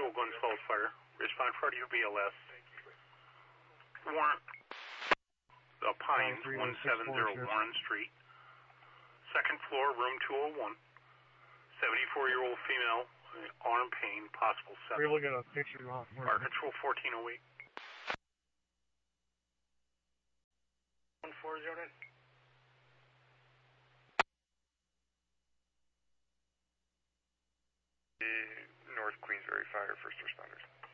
actual gunshot fire. Respond for your BLS. Warren. The Pines, 170 Warren Street. Second floor, room 201. 74-year-old female, arm pain, possible sepsis. We're looking at a picture of Fire control 1408. 140. The North Queensbury Fire, first responders.